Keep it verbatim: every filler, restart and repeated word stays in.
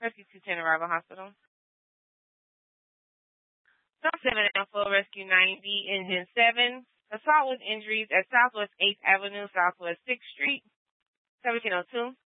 Rescue two ten, arrival hospital. Stop seven Alpha, Rescue ninety, Engine seven. Assault with injuries at Southwest eighth Avenue, Southwest sixth Street. seventeen oh two.